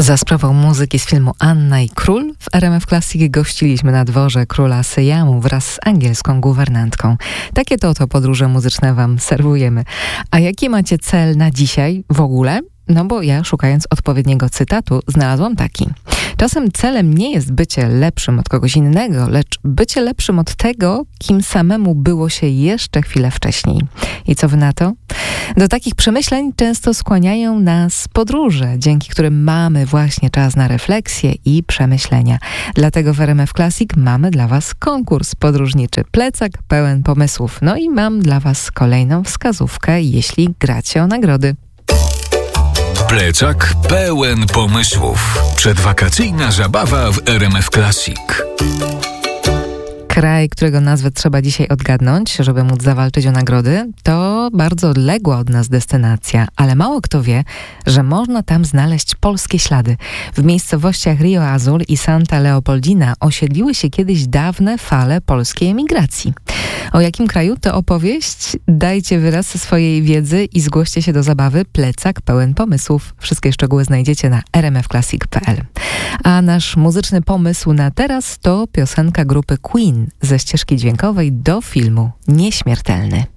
Za sprawą muzyki z filmu Anna i Król w RMF Classic gościliśmy na dworze króla Syjamu wraz z angielską guwernantką. Takie to oto podróże muzyczne wam serwujemy. A jaki macie cel na dzisiaj w ogóle? No bo ja, szukając odpowiedniego cytatu, znalazłam taki. Czasem celem nie jest bycie lepszym od kogoś innego, lecz bycie lepszym od tego, kim samemu było się jeszcze chwilę wcześniej. I co wy na to? Do takich przemyśleń często skłaniają nas podróże, dzięki którym mamy właśnie czas na refleksję i przemyślenia. Dlatego w RMF Classic mamy dla was konkurs podróżniczy. Plecak pełen pomysłów. No i mam dla was kolejną wskazówkę, jeśli gracie o nagrody. Plecak pełen pomysłów. Przedwakacyjna zabawa w RMF Classic. Kraj, którego nazwę trzeba dzisiaj odgadnąć, żeby móc zawalczyć o nagrody, to bardzo odległa od nas destynacja, ale mało kto wie, że można tam znaleźć polskie ślady. W miejscowościach Rio Azul i Santa Leopoldina osiedliły się kiedyś dawne fale polskiej emigracji. O jakim kraju to opowieść? Dajcie wyraz swojej wiedzy i zgłoście się do zabawy Plecak pełen pomysłów. Wszystkie szczegóły znajdziecie na rmfclassic.pl. A nasz muzyczny pomysł na teraz to piosenka grupy Queen ze ścieżki dźwiękowej do filmu Nieśmiertelny.